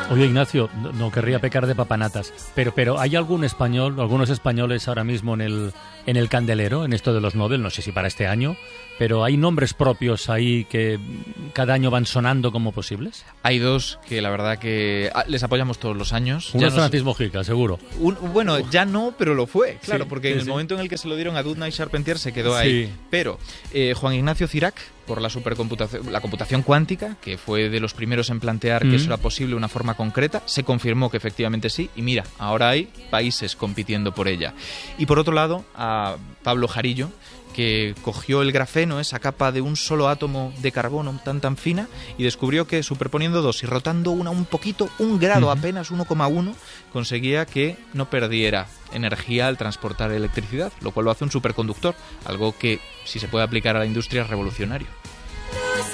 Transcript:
Oye, Ignacio, no querría pecar de papanatas, pero ¿hay algún español, algunos españoles ahora mismo en el candelero, en esto de los Nobel? No sé si para este año, pero ¿hay nombres propios ahí que cada año van sonando como posibles? Hay dos que la verdad que les apoyamos todos los años. Uno es Francis Mojica, seguro. Bueno, ya no, pero lo fue, claro, Sí, porque sí, en el sí. momento en el que se lo dieron a Doudna y Charpentier se quedó ahí. Sí. Pero Juan Ignacio Cirac, por la computación cuántica, que fue de los primeros en plantear que eso era posible de una forma concreta, se confirmó que efectivamente sí, y mira, ahora hay países compitiendo por ella. Y por otro lado, a Pablo Jarillo, que cogió el grafeno, esa capa de un solo átomo de carbono tan fina, y descubrió que superponiendo dos y rotando una un poquito, un grado apenas, 1,1, conseguía que no perdiera energía al transportar electricidad, lo cual lo hace un superconductor, algo que, si se puede aplicar a la industria, es revolucionario.